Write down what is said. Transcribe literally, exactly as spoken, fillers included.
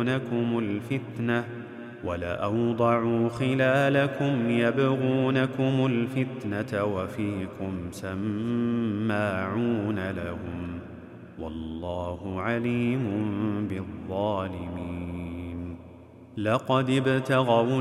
يبغونكم الفتنة ولأوضعوا خلالكم يبغونكم الفتنة وفيكم سماعون لهم والله عليم بالظالمين. لقد ابتغوا